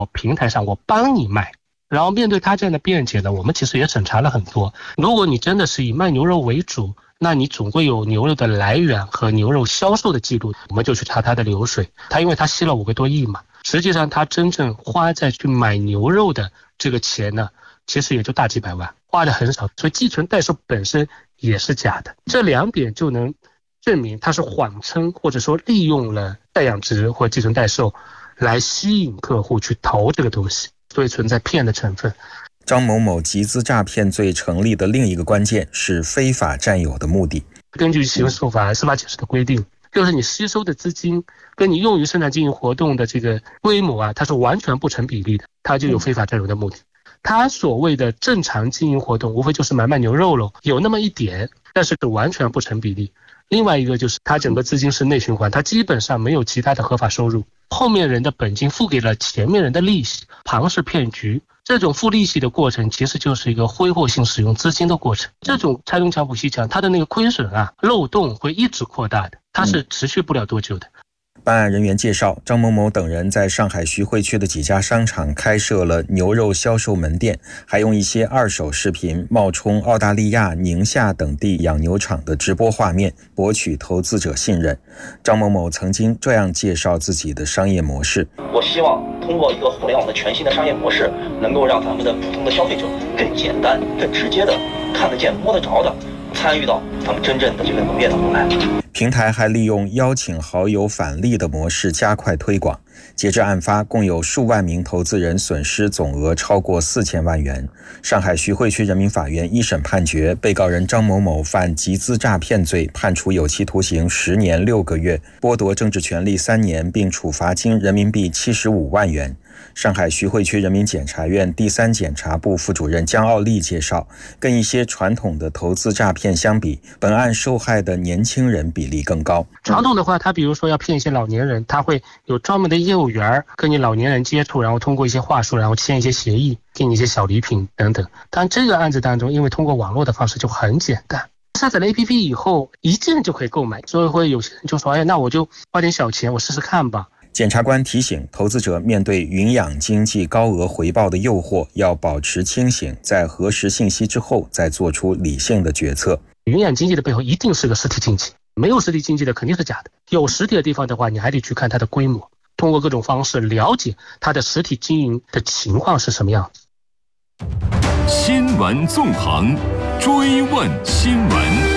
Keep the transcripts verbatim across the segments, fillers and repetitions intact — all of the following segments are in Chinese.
我平台上我帮你卖。然后面对他这样的辩解呢，我们其实也审查了很多。如果你真的是以卖牛肉为主，那你总会有牛肉的来源和牛肉销售的记录，我们就去查他的流水。他因为他吸了五个多亿嘛，实际上他真正花在去买牛肉的这个钱呢，其实也就大几百万，花的很少，所以寄存代售本身也是假的。这两点就能证明他是谎称或者说利用了代养殖或寄存代售来吸引客户去投这个东西，所以存在骗的成分。 张某某集资诈骗罪成立的另一个关键是非法占有的目的。 根据刑事诉法司法解释的规定，就是你吸收的资金跟你用于生产经营活动的这个规模啊，它是完全不成比例的，它就有非法占有的目的。它所谓的正常经营活动无非就是买卖牛肉喽，有那么一点，但是完全不成比例。另外一个就是它整个资金是内循环，它基本上没有其他的合法收入，后面人的本金付给了前面人的利息，庞氏骗局。这种付利息的过程其实就是一个挥霍性使用资金的过程。这种拆东墙补西墙，它的那个亏损啊漏洞会一直扩大的，它是持续不了多久的。 办案人员介绍，张某某等人在上海徐汇区的几家商场开设了牛肉销售门店，还用一些二手视频冒充澳大利亚、宁夏等地养牛场的直播画面，博取投资者信任。张某某曾经这样介绍自己的商业模式： 我希望通过一个互联网的全新的商业模式，能够让咱们的普通的消费者更简单、更直接的看得见、摸得着的参与到咱们真正的这个农业当中来。 平台还利用邀请好友返利的模式加快推广。截至案发，共有数万名投资人损失总额超过四千万元。上海徐汇区人民法院一审判决，被告人张某某犯集资诈骗罪，判处有期徒刑十年六个月，剥夺政治权利三年，并处罚金人民币七十五万元。上海徐汇区人民检察院第三检察部副主任姜奥利介绍，跟一些传统的投资诈骗相比，本案受害的年轻人比例更高。 传统的话，他比如说要骗一些老年人，他会有专门的业务员跟你老年人接触，然后通过一些话术，然后签一些协议，给你一些小礼品等等。但这个案子当中，因为通过网络的方式就很简单，下载了 A P P 以后一键就可以购买，所以会有些人就说，哎，那我就花点小钱我试试看吧。 检察官提醒投资者，面对云养经济高额回报的诱惑，要保持清醒，在核实信息之后再做出理性的决策。 云养经济的背后一定是个实体经济，没有实体经济的肯定是假的。有实体的地方的话，你还得去看它的规模，通过各种方式了解它的实体经营的情况是什么样子。 新闻纵横，追问新闻。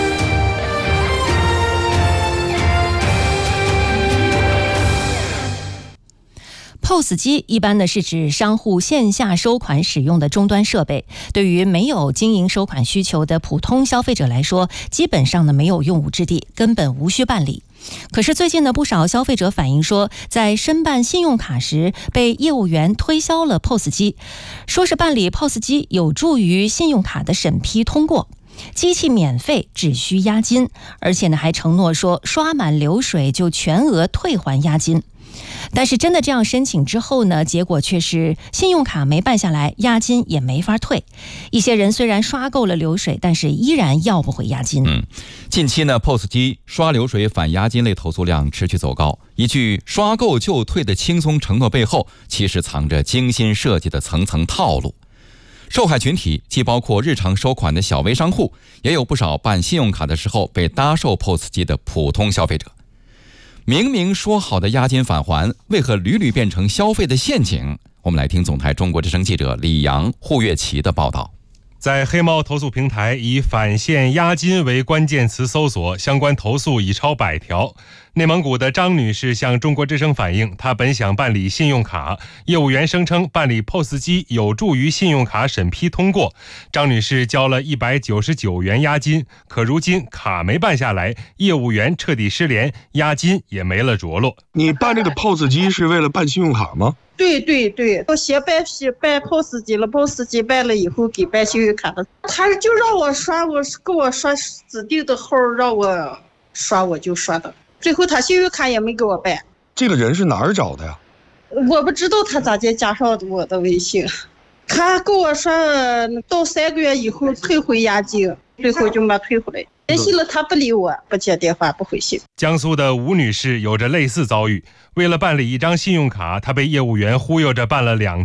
P O S 机一般呢是指商户线下收款使用的终端设备，对于没有经营收款需求的普通消费者来说，基本上呢没有用武之地，根本无需办理。可是最近呢，不少消费者反映说，在申办信用卡时被业务员推销了 P O S 机，说是办理 P O S 机有助于信用卡的审批通过，机器免费，只需押金，而且呢还承诺说刷满流水就全额退还押金。但是真的这样申请之后呢，结果却是信用卡没办下来，押金也没法退。一些人虽然刷够了流水，但是依然要不回押金。 嗯，近期呢 P O S 机刷流水返押金类投诉量持续走高，一句刷够就退的轻松承诺背后，其实藏着精心设计的层层套路。受害群体既包括日常收款的小微商户，也有不少办信用卡的时候被搭售 P O S 机的普通消费者。明明说好的押金返还，为何屡屡变成消费的陷阱？我们来听总台中国之声记者李阳、胡月琪的报道。 在黑猫投诉平台以返现押金为关键词搜索，相关投诉已超百条。内蒙古的张女士向中国之声反映，她本想办理信用卡，业务员声称办理 P O S 机有助于信用卡审批通过。张女士交了一百九十九元押金，可如今卡没办下来，业务员彻底失联，押金也没了着落。 你办这个 P O S 机是为了办信用卡吗？ 对对对，我先办办 P O S 机了 ，P O S 机办了以后给办信用卡的，他就让我刷，我给我刷指定的号，让我刷我就刷的。最后他信用卡也没给我办。 这个人是哪儿找的呀？ 我不知道他咋就加上我的微信。他给我说到三个月以后退回押金，最后就没退回来。 联系了他不理我，不接电话，不回信。 江苏的吴女士有着类似遭遇，为了办理一张信用卡，她被业务员忽悠着办了两